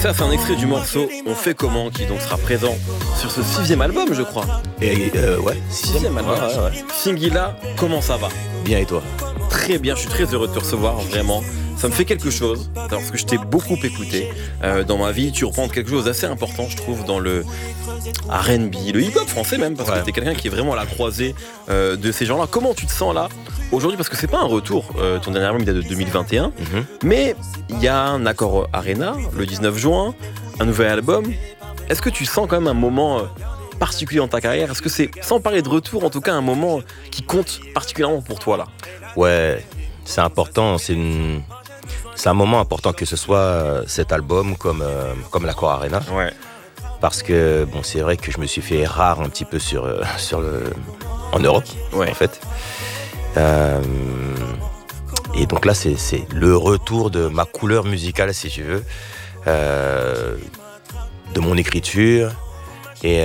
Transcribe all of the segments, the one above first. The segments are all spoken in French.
ça, c'est un extrait du morceau On fait comment, qui donc sera présent sur ce 6e album, je crois. Et ouais, 6e album. Ouais. Singila, comment ça va? Bien, et toi? Très bien, je suis très heureux de te recevoir, vraiment. Ça me fait quelque chose, parce que je t'ai beaucoup écouté dans ma vie. Tu reprends quelque chose d'assez important, je trouve, dans le R&B, le hip-hop français même, parce que t'es quelqu'un qui est vraiment à la croisée de ces gens-là. Comment tu te sens là aujourd'hui? Parce que c'est pas un retour, ton dernier album il date de 2021, mais il y a un accord Arena le 19 juin, un nouvel album. Est-ce que tu sens quand même un moment particulier dans ta carrière? Est-ce que c'est, sans parler de retour, en tout cas un moment qui compte particulièrement pour toi là? Ouais, c'est important, c'est un moment important que ce soit cet album comme l'Accor Arena. Ouais. Parce que bon, c'est vrai que je me suis fait rare un petit peu en Europe, en fait. Et donc là, c'est le retour de ma couleur musicale, si tu veux, de mon écriture et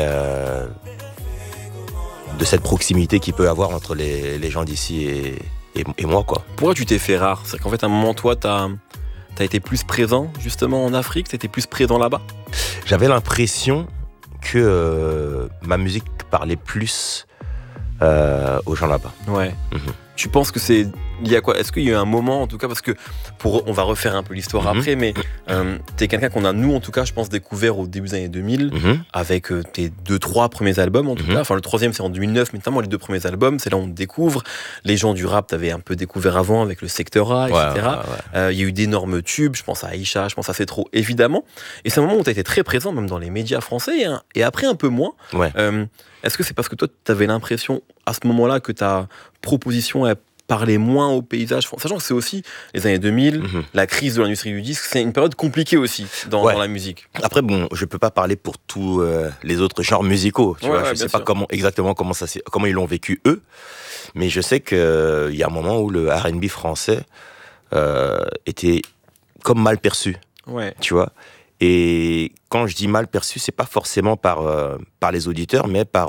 de cette proximité qu'il peut y avoir entre les gens d'ici et moi, quoi. Pourquoi tu t'es fait rare? C'est qu'en fait, à un moment, toi, t'as été plus présent, justement, en Afrique? T'étais plus présent là-bas? J'avais l'impression que ma musique parlait plus aux gens là-bas. Ouais. Tu penses que c'est lié à quoi? Est-ce qu'il y a eu un moment, en tout cas, parce que on va refaire un peu l'histoire après, mais t'es quelqu'un qu'on a, nous, en tout cas, je pense, découvert au début des années 2000, avec tes 2-3 premiers albums, en tout cas. Enfin, le troisième, c'est en 2009, mais notamment les 2 premiers albums, c'est là où on te découvre. Les gens du rap, t'avais un peu découvert avant avec le Secteur A, etc. Il y a eu d'énormes tubes, je pense à Aïcha, je pense à C'est Trop, évidemment. Et c'est un moment où t'as été très présent, même dans les médias français, hein, et après un peu moins. Ouais. Est-ce que c'est parce que toi, t'avais l'impression, à ce moment-là, que ta proposition parlait moins au paysage, sachant que c'est aussi les années 2000, la crise de l'industrie du disque, c'est une période compliquée aussi dans la musique. Après, bon, je peux pas parler pour tous les autres genres musicaux, tu vois, je sais pas exactement comment ils l'ont vécu eux, mais je sais qu'il y a un moment où le R&B français était comme mal perçu, tu vois. Et quand je dis mal perçu, c'est pas forcément par les auditeurs, mais par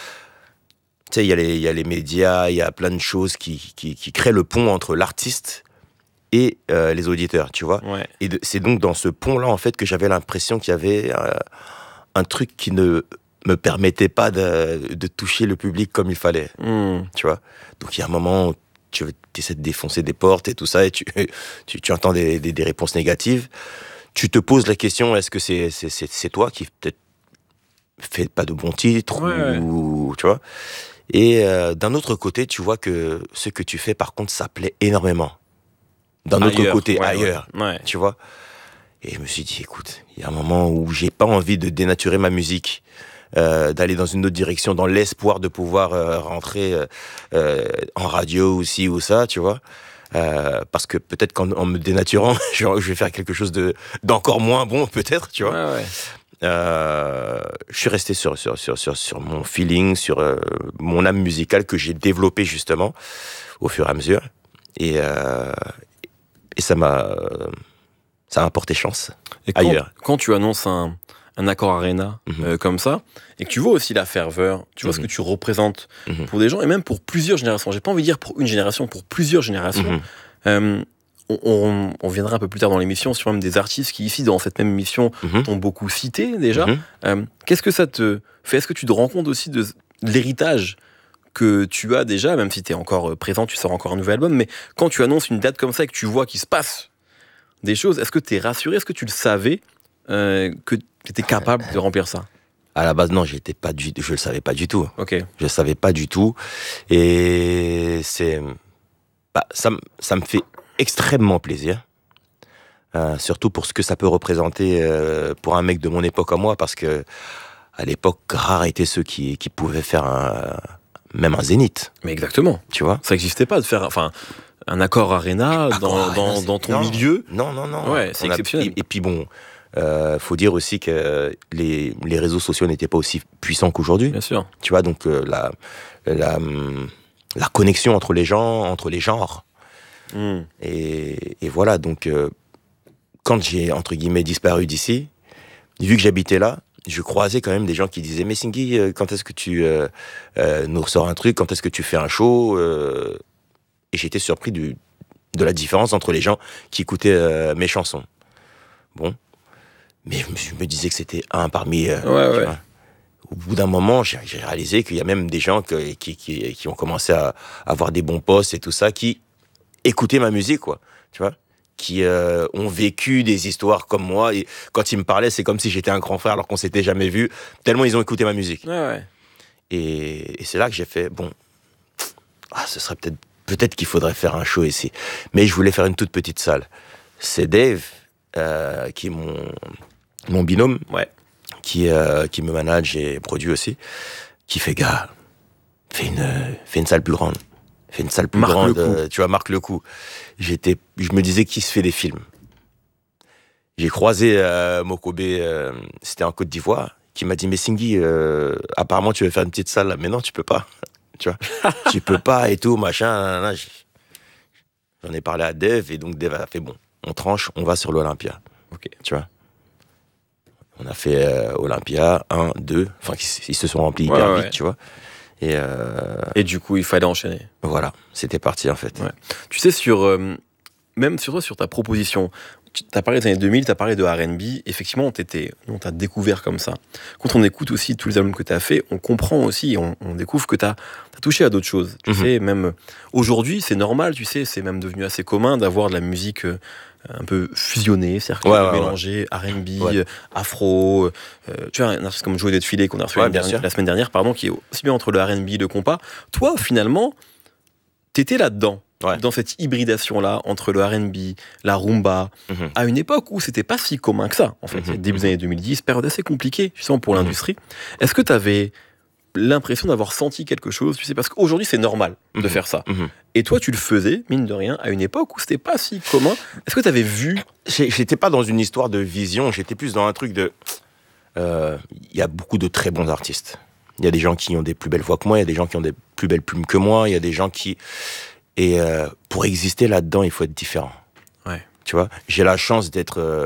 tu sais, il y a les médias, il y a plein de choses qui créent le pont entre l'artiste et les auditeurs, tu vois. Ouais. Et c'est donc dans ce pont-là, en fait, que j'avais l'impression qu'il y avait un truc qui ne me permettait pas de toucher le public comme il fallait, tu vois. Donc il y a un moment où tu essaies de défoncer des portes et tout ça, et tu entends des réponses négatives. Tu te poses la question, est-ce que c'est toi qui peut-être fait pas de bons titres, ou tu vois. Et d'un autre côté, tu vois que ce que tu fais, par contre, ça plaît énormément. D'un autre côté, ailleurs, tu vois. Et je me suis dit, écoute, il y a un moment où j'ai pas envie de dénaturer ma musique, d'aller dans une autre direction, dans l'espoir de pouvoir rentrer en radio aussi ou ça, tu vois. Parce que peut-être qu'en me dénaturant, je vais faire quelque chose d'encore moins bon, peut-être, tu vois. Je suis resté sur mon feeling, sur mon âme musicale que j'ai développée justement au fur et à mesure, et ça m'a porté chance ailleurs. Quand tu annonces un accord Arena comme ça, et que tu vois aussi la ferveur, tu vois ce que tu représentes pour des gens, et même pour plusieurs générations, j'ai pas envie de dire pour une génération, pour plusieurs générations. On viendra un peu plus tard dans l'émission sur même des artistes qui, ici, dans cette même émission, t'ont beaucoup cité déjà. Qu'est-ce que ça te fait? Est-ce que tu te rends compte aussi de l'héritage que tu as déjà, même si tu es encore présent, tu sors encore un nouvel album, mais quand tu annonces une date comme ça et que tu vois qu'il se passe des choses, est-ce que tu es rassuré? Est-ce que tu le savais que tu étais capable de remplir ça? À la base, non, je le savais pas du tout. Okay. Je le savais pas du tout. Et ça me fait extrêmement plaisir, surtout pour ce que ça peut représenter pour un mec de mon époque à moi, parce que à l'époque, rares étaient ceux qui pouvaient faire même un zénith. Mais exactement. Tu vois, ça n'existait pas de faire un accord Arena dans ton milieu. Non. Ouais, c'est exceptionnel. Et puis bon, faut dire aussi que les réseaux sociaux n'étaient pas aussi puissants qu'aujourd'hui. Bien sûr. Tu vois, donc la connexion entre les gens, entre les genres. Et voilà, donc quand j'ai entre guillemets disparu d'ici, vu que j'habitais là, je croisais quand même des gens qui disaient mais Singhi, quand est-ce que tu nous ressors un truc, quand est-ce que tu fais un show, et j'étais surpris de la différence entre les gens qui écoutaient mes chansons. Bon, Mais je me disais que c'était un parmi... ouais. Au bout d'un moment, j'ai réalisé qu'il y a même des gens qui ont commencé à avoir des bons postes et tout ça, qui écoutaient ma musique, quoi. Tu vois, qui ont vécu des histoires comme moi. Et quand ils me parlaient, c'est comme si j'étais un grand frère alors qu'on s'était jamais vu, tellement ils ont écouté ma musique. Ouais. Et c'est là que j'ai fait, ce serait peut-être qu'il faudrait faire un show ici. Mais je voulais faire une toute petite salle. C'est Dave, qui est mon binôme, qui me manage et produit aussi, qui fait, gars, fais une salle plus grande. Fais une salle plus grande, tu vois, marque le coup. Je me disais, qui se fait des films? J'ai croisé Mokobé, c'était en Côte d'Ivoire, qui m'a dit, mais Singhi, apparemment tu veux faire une petite salle là. Mais non, tu peux pas. Tu vois, tu peux pas et tout, machin. J'en ai parlé à Dave, et donc Dave a fait, bon, on tranche, on va sur l'Olympia. Ok. Tu vois, on a fait Olympia, 1, 2, enfin, ils se sont remplis hyper vite, tu vois. Et du coup, il fallait enchaîner. Voilà, c'était parti en fait. Ouais. Tu sais, même sur toi, sur ta proposition, tu as parlé des années 2000, tu as parlé de R&B, effectivement, on t'a découvert comme ça. Quand on écoute aussi tous les albums que tu as fait, on comprend aussi, on découvre que tu as touché à d'autres choses. Tu sais, même aujourd'hui, c'est normal, tu sais, c'est même devenu assez commun d'avoir de la musique un peu fusionnée, c'est-à-dire mélanger R&B, afro. Tu vois, un artiste comme Joey Défilé qu'on a reçu la semaine dernière, qui est aussi bien entre le R&B et le compas. Toi, finalement, t'étais là-dedans. Dans cette hybridation-là entre le R&B, la rumba, à une époque où c'était pas si commun que ça, en fait. Début des années 2010, période assez compliquée, justement, pour l'industrie. Est-ce que tu avais l'impression d'avoir senti quelque chose, tu sais, parce qu'aujourd'hui, c'est normal de faire ça. Et toi, tu le faisais, mine de rien, à une époque où c'était pas si commun. Est-ce que tu avais vu... J'étais pas dans une histoire de vision, j'étais plus dans un truc de... Il y a beaucoup de très bons artistes. Il y a des gens qui ont des plus belles voix que moi, il y a des gens qui ont des plus belles plumes que moi, il y a des gens qui... Et pour exister là-dedans, il faut être différent. Ouais. Tu vois, j'ai la chance d'avoir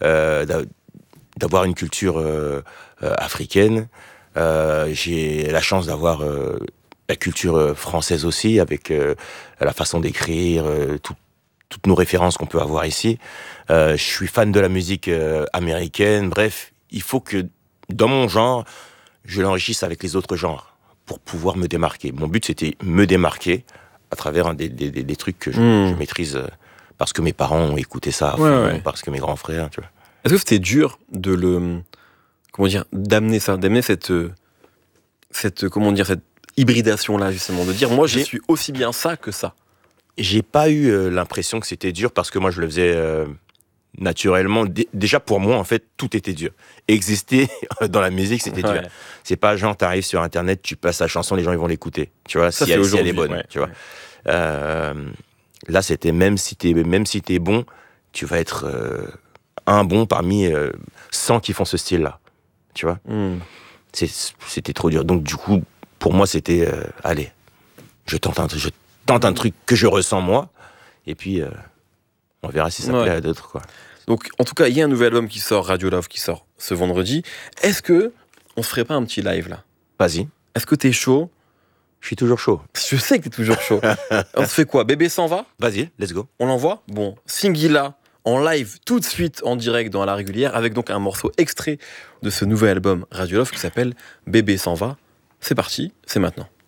une culture africaine. J'ai la chance d'avoir la culture française aussi, avec la façon d'écrire, toutes nos références qu'on peut avoir ici. Je suis fan de la musique américaine. Bref, il faut que dans mon genre, je l'enrichisse avec les autres genres pour pouvoir me démarquer. Mon but, c'était me démarquer à travers des trucs que je maîtrise parce que mes parents ont écouté ça à fond, parce que mes grands frères, tu vois. Est-ce que c'était dur d'amener cette hybridation-là, justement, de dire, moi, je suis aussi bien ça que ça? J'ai pas eu l'impression que c'était dur parce que moi, je le faisais naturellement. Déjà, pour moi, en fait, tout était dur. Exister dans la musique, c'était dur. C'est pas genre, t'arrives sur Internet, tu passes la chanson, les gens, ils vont l'écouter. Tu vois, si elle est bonne, tu vois. Là, c'était même si t'es bon, tu vas être un bon parmi 100 qui font ce style-là. Tu vois. C'était trop dur. Donc, du coup, pour moi, c'était, allez, je tente un truc que je ressens moi, et puis on verra si ça plaît à d'autres, quoi. Donc, en tout cas, il y a un nouvel album qui sort, Radio Love, qui sort ce vendredi. Est-ce que on se ferait pas un petit live, là? Vas-y. Est-ce que t'es chaud? Je suis toujours chaud. Je sais que t'es toujours chaud. On se fait quoi? Bébé s'en va? Vas-y, let's go. On l'envoie? Bon, Singila, en live, tout de suite, en direct, dans la régulière, avec donc un morceau extrait de ce nouvel album Radio Love qui s'appelle Bébé s'en va. C'est parti, c'est maintenant.